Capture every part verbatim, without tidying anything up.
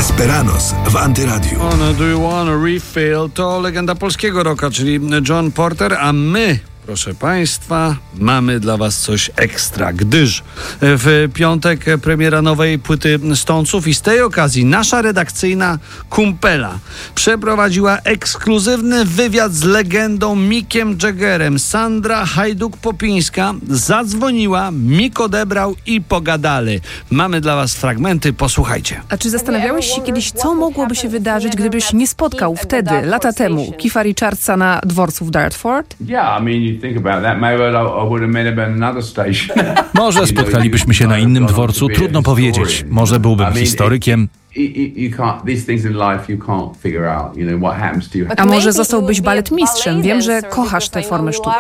Desperados w Antyradiu. Ono Do You Wanna Refill to legenda polskiego rocka, czyli John Porter, a my, proszę Państwa, mamy dla Was coś ekstra, gdyż w piątek premiera nowej płyty Stonesów i z tej okazji nasza redakcyjna kumpela przeprowadziła ekskluzywny wywiad z legendą Mickiem Jaggerem. Sandra Hajduk-Popińska zadzwoniła, Mick odebrał i pogadali. Mamy dla Was fragmenty, posłuchajcie. A czy zastanawiałeś się kiedyś, co mogłoby się wydarzyć, gdybyś nie spotkał wtedy, lata temu, Keitha Richardsa na dworcu w Dartford? Yeah, I mean, you think about that, maybe I would have met him at another station. Może spotkalibyśmy się na innym dworcu, trudno powiedzieć. Może byłbym historykiem. A może zostałbyś baletmistrzem? Wiem, że kochasz tę formę sztuki.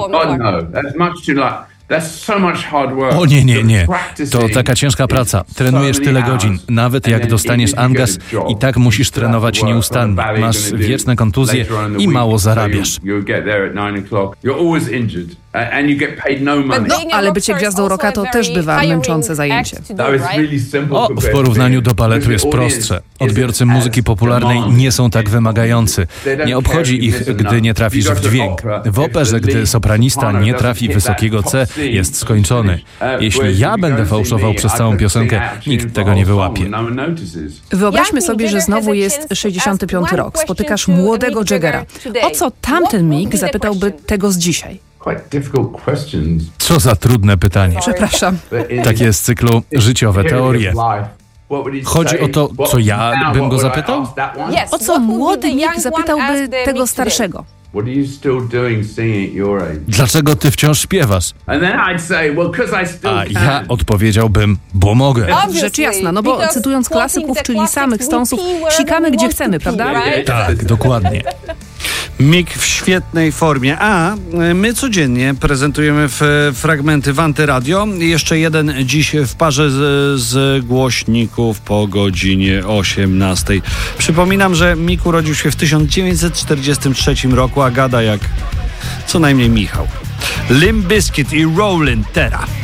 O nie, nie, nie. To taka ciężka praca. Trenujesz tyle godzin. Nawet jak dostaniesz angas, i tak musisz trenować nieustannie. Masz wieczne kontuzje i mało zarabiasz. No, ale bycie gwiazdą rocka to też bywa męczące zajęcie. O, w porównaniu do baletu jest prostsze. Odbiorcy muzyki popularnej nie są tak wymagający. Nie obchodzi ich, gdy nie trafisz w dźwięk. W operze, gdy sopranista nie trafi wysokiego C, jest skończony. Jeśli ja będę fałszował przez całą piosenkę, nikt tego nie wyłapie. Wyobraźmy sobie, że znowu jest sześćdziesiąty piąty rok. Spotykasz młodego Jaggera. O co tamten Mick zapytałby tego z dzisiaj? Co za trudne pytanie. Przepraszam. Takie z cyklu życiowe teorie. Chodzi o to, co ja bym go zapytał? O co młody Mick zapytałby tego starszego? Dlaczego ty wciąż śpiewasz? A ja odpowiedziałbym, bo mogę. Rzecz jasna, no bo cytując klasyków, czyli samych Stonesów, sikamy gdzie chcemy, prawda? Tak, dokładnie. Mick w świetnej formie, a my codziennie prezentujemy w fragmenty w Antyradio. Jeszcze jeden dziś w parze z, z głośników po godzinie osiemnastej. Przypominam, że Mick urodził się w tysiąc dziewięćset czterdziestym trzecim roku, a gada jak co najmniej Michał. Limp Bizkit i Rollin' teraz.